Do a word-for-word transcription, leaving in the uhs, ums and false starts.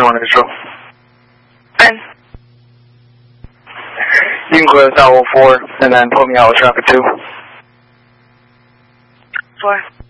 one control. And you can clear South one four and then put me out with traffic two. four.